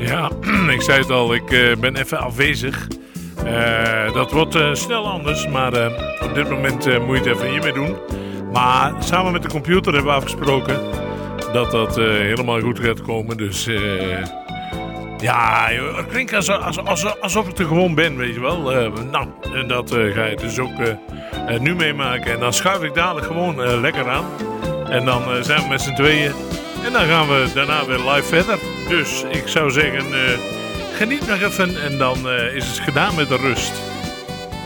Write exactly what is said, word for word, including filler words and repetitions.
Ja, ik zei het al, ik uh, ben even afwezig. Uh, dat wordt uh, snel anders, maar uh, op dit moment uh, moet je het even hiermee doen. Maar samen met de computer hebben we afgesproken dat dat uh, helemaal goed gaat komen. Dus uh, ja, het klinkt als, als, als, alsof ik er gewoon ben, weet je wel. Uh, nou, dat uh, ga je dus ook uh, uh, nu meemaken. En dan schuif ik dadelijk gewoon uh, lekker aan. En dan uh, zijn we met z'n tweeën. En dan gaan we daarna weer live verder. Dus ik zou zeggen, uh, geniet nog even en dan uh, is het gedaan met de rust.